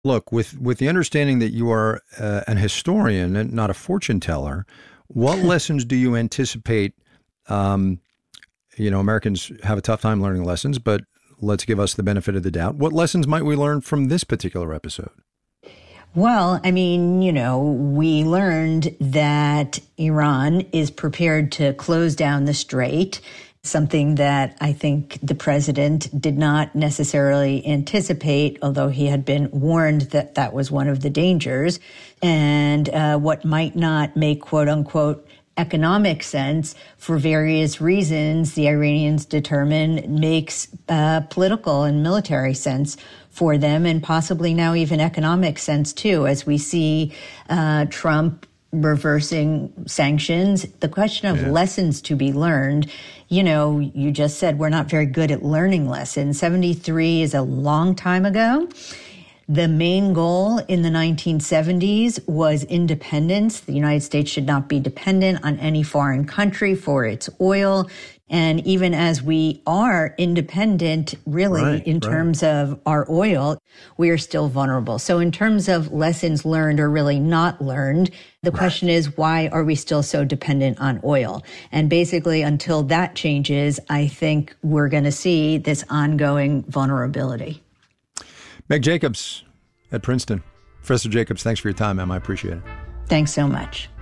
Look, with the understanding that you are an historian and not a fortune teller, what lessons do you anticipate? Um, Americans have a tough time learning lessons, but let's give us the benefit of the doubt. What lessons might we learn from this particular episode? Well, I mean, we learned that Iran is prepared to close down the strait, something that I think the president did not necessarily anticipate, although he had been warned that that was one of the dangers. And what might not make, quote unquote, economic sense for various reasons, the Iranians determine makes political and military sense for them, and possibly now even economic sense too, as we see Trump reversing sanctions. The question of lessons to be learned, you just said we're not very good at learning lessons. 73 is a long time ago. The main goal in the 1970s was independence. The United States should not be dependent on any foreign country for its oil. And even as we are independent, really, in terms of our oil, we are still vulnerable. So in terms of lessons learned or really not learned, the question is, why are we still so dependent on oil? And basically, until that changes, I think we're going to see this ongoing vulnerability. Meg Jacobs at Princeton. Professor Jacobs, thanks for your time, ma'am. I appreciate it. Thanks so much.